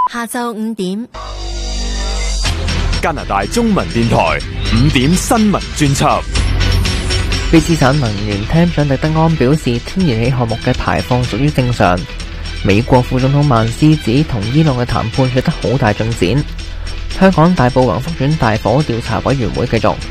下晝5點， 加拿大中文電台5點新聞專輯。 卑斯省能源廳長迪德安表示，天然氣項目嘅排放屬於正常。美國副總統曼斯指同伊朗嘅談判取得好大進展。香港大埔宏福苑大火調查委員會繼續。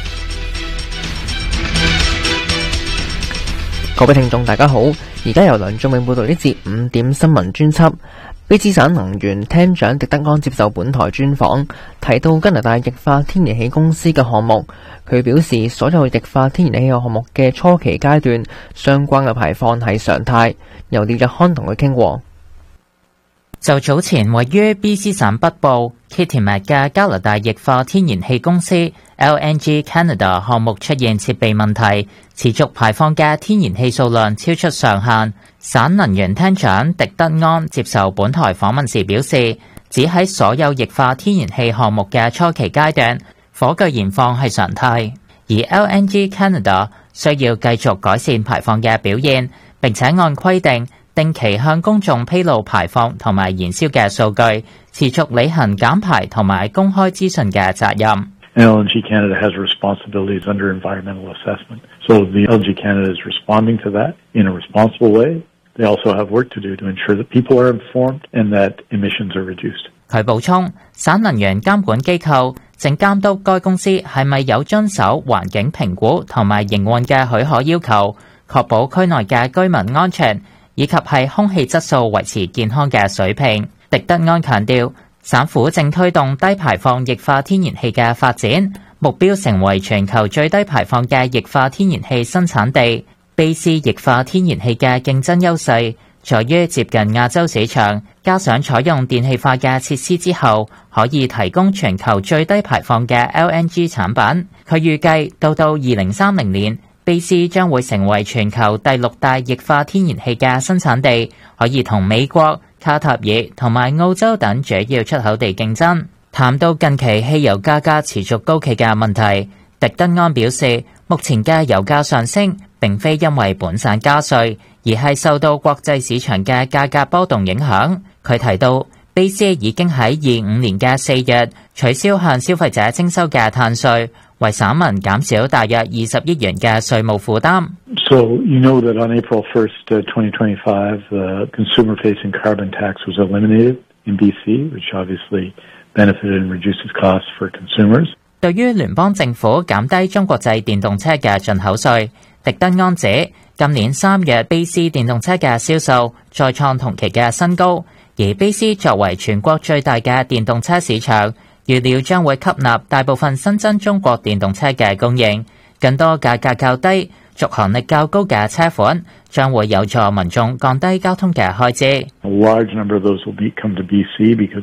各位聽眾大家好，而家由梁仲永報道呢節5點新聞專輯。卑斯省能源廳長迪德安接受本台專訪，提到加拿大液化天然氣公司嘅項目。佢表示，所有液化天然氣項目嘅初期階段，相關嘅排放係常態。由廖日康同佢傾過。 就早前位於卑斯省北部 Kitimat 嘅加拿大液化天然氣公司 LNG Canada 項目出現設備問題，持續排放嘅天然氣數量超出上限。省能源廳長迪德安接受本台訪問時表示，只喺所有液化天然氣項目嘅初期階段，火炬燃放係常態，而 LNG Canada 需要繼續改善排放嘅表現，並且按規定定期向公眾披露排放同埋燃燒嘅數據，持續履行減排同埋公開資訊嘅責任。 LNG Canada has responsibilities under environmental assessment. So the LNG Canada is responding to that in a responsible way. They also have work to do to ensure that people are informed and that emissions are reduced. 佢補充，省能源監管機構正監督該公司係咪有遵守環境評估同埋營運嘅許可要求，確保區內嘅居民安全，以及係空氣質素維持健康嘅水平。迪德安強調，省府正推動低排放液化天然氣嘅發展，目標成為全球最低排放嘅液化天然氣生產地。卑斯液化天然氣嘅競爭優勢在於接近亞洲市場，加上採用電氣化嘅設施之後，可以提供全球最低排放嘅 LNG 產品。佢預計到2030年，卑斯將會成為全球第6大液化天然氣嘅生產地，可以同美國、卡塔爾同埋澳洲等主要出口地競爭。談到近期汽油價格持續高企嘅問題，迪德安表示，目前嘅油價上升並非因為本省加稅，而係受到國際市場嘅價格波動影響。佢提到，卑斯已經喺25年嘅4月取消向消費者徵收嘅碳稅，為省民減少大約20億元嘅稅務負擔。 So you know that on April 1st, 2025, the consumer-facing carbon tax was eliminated in BC, which obviously benefited and reduces costs for consumers. 對於聯邦政府減低中國製電動車嘅進口稅，迪德安指今年3月卑斯電動車嘅銷售再創同期嘅新高，而卑斯作為全國最大嘅電動車市場，預料將會吸納大部分新增中國電動車嘅供應，更多價格較低、續航力較高嘅車款將會有助民眾降低交通嘅開支。 A large number of those will come to BC because